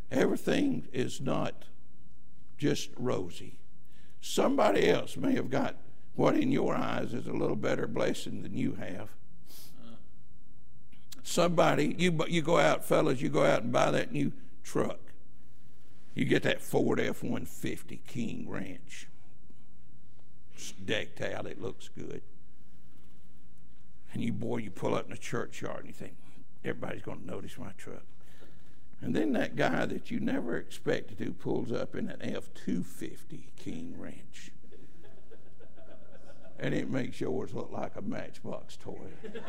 everything is not just rosy. Somebody else may have got what in your eyes is a little better blessing than you have. Somebody, you go out, fellas, you go out and buy that new truck. You get that Ford F-150 King Ranch. It's decked out, it looks good. And you pull up in the churchyard and you think, everybody's going to notice my truck. And then that guy that you never expected to pulls up in an F-250 King Ranch. And it makes yours look like a Matchbox toy.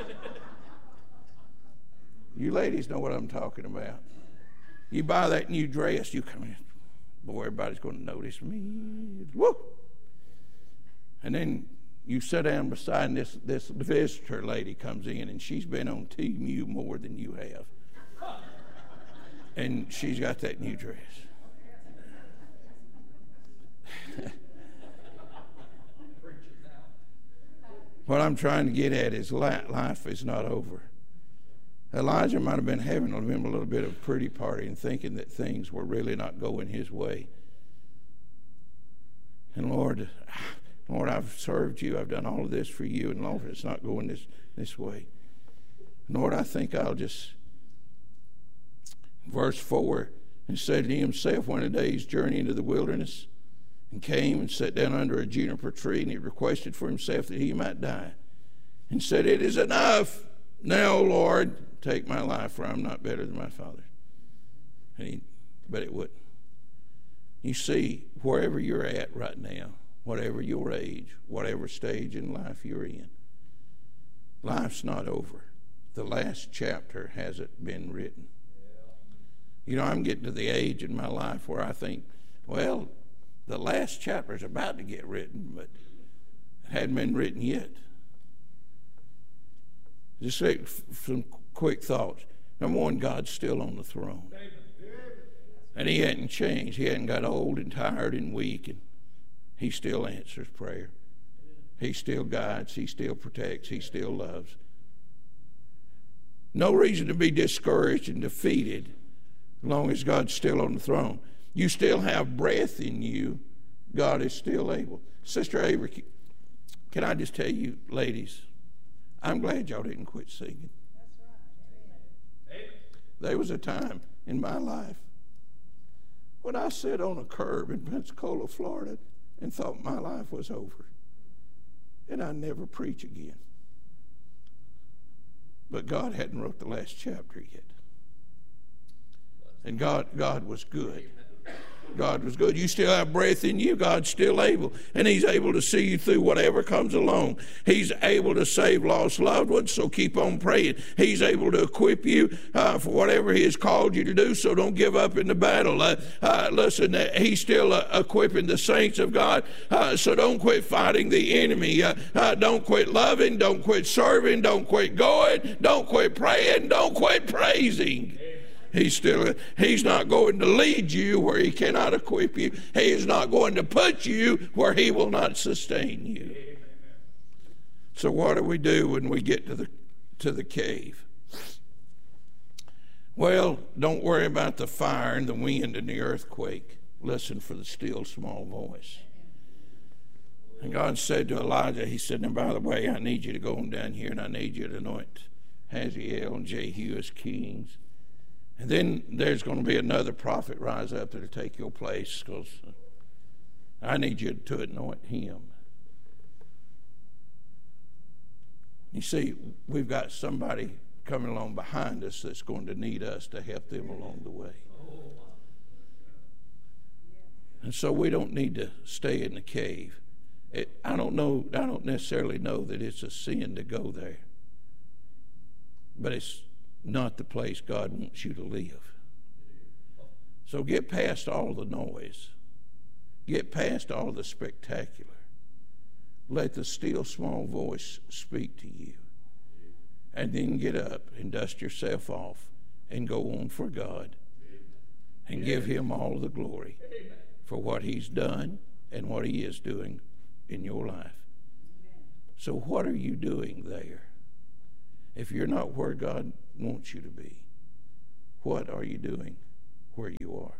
You ladies know what I'm talking about. You buy that new dress, you come in, boy, everybody's going to notice me. Woo! And then you sit down beside this visitor lady comes in, and she's been on TMU more than you have. And she's got that new dress. What I'm trying to get at is life is not over. Elijah might have been having a little bit of a pretty party and thinking that things were really not going his way. And Lord, I've served you. I've done all of this for you. And Lord, it's not going this way. Lord, I think I'll just... Verse 4, and said to himself, went a day's journey into the wilderness, and came and sat down under a juniper tree, and he requested for himself that he might die, and said, it is enough. Now, Lord, take my life, for I'm not better than my father. But it wouldn't. You see, wherever you're at right now, whatever your age, whatever stage in life you're in, life's not over. The last chapter hasn't been written. You know, I'm getting to the age in my life where I think, well, the last chapter is about to get written, but it hadn't been written yet. Just some quick thoughts. Number one, God's still on the throne. And he hadn't changed. He hadn't got old and tired and weak, and he still answers prayer. He still guides. He still protects. He still loves. No reason to be discouraged and defeated as long as God's still on the throne. You still have breath in you. God is still able. Sister Avery, can I just tell you, ladies, I'm glad y'all didn't quit singing. That's right. There was a time in my life when I sat on a curb in Pensacola, Florida, and thought my life was over. And I'd never preach again. But God hadn't wrote the last chapter yet. And God was good. God was good. You still have breath in you. God's still able. And he's able to see you through whatever comes along. He's able to save lost loved ones, so keep on praying. He's able to equip you for whatever he has called you to do, so don't give up in the battle. Listen, he's still equipping the saints of God, so don't quit fighting the enemy. Don't quit loving. Don't quit serving. Don't quit going. Don't quit praying. Don't quit praising. He's not going to lead you where he cannot equip you. He is not going to put you where he will not sustain you. So what do we do when we get to the cave? Well, don't worry about the fire and the wind and the earthquake. Listen for the still small voice. And God said to Elijah, he said, and by the way, I need you to go on down here and I need you to anoint Hazael and Jehu as kings. And then there's going to be another prophet rise up that'll take your place, because I need you to anoint him. You see, we've got somebody coming along behind us that's going to need us to help them along the way. And so we don't need to stay in the cave. I don't necessarily know that it's a sin to go there. But it's not the place God wants you to live. So get past all the noise. Get past all the spectacular. Let the still small voice speak to you. And then get up and dust yourself off and go on for God and give him all the glory for what he's done and what he is doing in your life. So what are you doing there? If you're not where God wants you to be, what are you doing? where you are.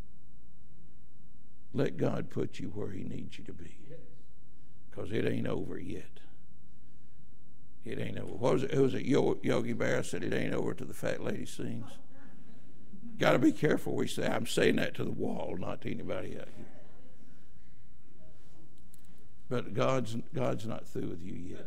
Let God put you where He needs you to be. Because it ain't over yet. It ain't over. What was it? Who was it? Yogi Berra said it ain't over till the fat lady sings. Got to be careful we say. I'm saying that to the wall, not to anybody out here. But God's not through with you yet.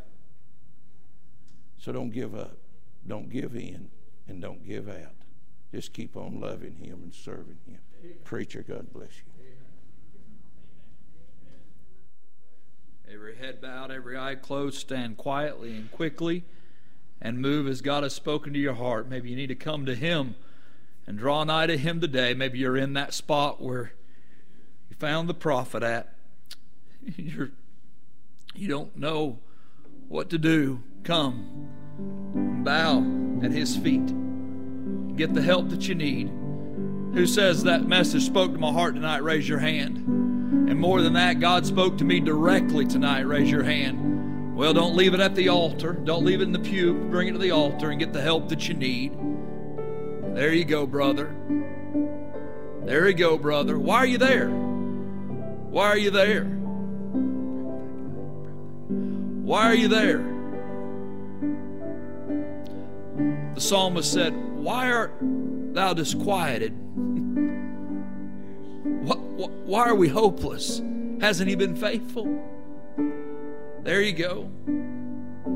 So don't give up. Don't give in. And don't give out. Just keep on loving Him and serving Him. Preacher, God bless you. Every head bowed, every eye closed, stand quietly and quickly and move as God has spoken to your heart. Maybe you need to come to Him and draw nigh to Him today. Maybe you're in that spot where you found the prophet at. You don't know what to do. Come and bow at His feet. Get the help that you need. Who says that message spoke to my heart tonight? Raise your hand. And more than that, God spoke to me directly tonight. Raise your hand. Well, don't leave it at the altar. Don't leave it in the pew. Bring it to the altar and get the help that you need. There you go, brother. There you go, brother. Why are you there? Why are you there? Why are you there? The psalmist said, why art thou disquieted? Why are we hopeless? Hasn't He been faithful? There you go.